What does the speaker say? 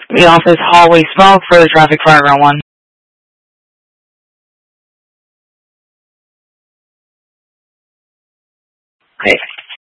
The office hallway smoke for the traffic fire ground 1.